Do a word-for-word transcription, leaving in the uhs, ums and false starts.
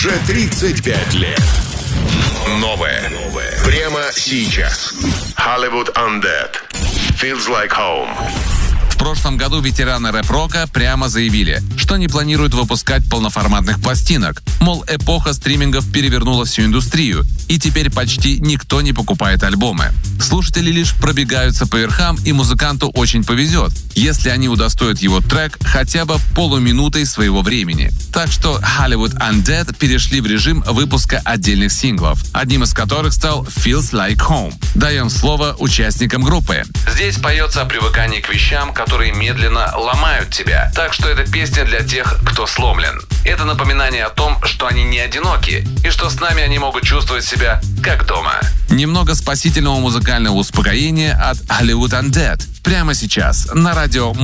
Уже тридцать пять лет. Новое. Новое. Прямо сейчас. Hollywood Undead. Feels like home. В прошлом году ветераны рэп-рока прямо заявили, что не планируют выпускать полноформатных пластинок. Мол, эпоха стримингов перевернула всю индустрию, и теперь почти никто не покупает альбомы. Слушатели лишь пробегаются по верхам, и музыканту очень повезет, если они удостоят его трек хотя бы полуминутой своего времени. Так что Hollywood Undead перешли в режим выпуска отдельных синглов, одним из которых стал Feels Like Home. Даем слово участникам группы. Здесь поется о привыкании к вещам, которые медленно ломают тебя. Так что это песня для тех, кто сломлен. Это напоминание о том, что они не одиноки, и что с нами они могут чувствовать себя как дома. Немного спасительного музыкального успокоения от Hollywood Undead прямо сейчас на радио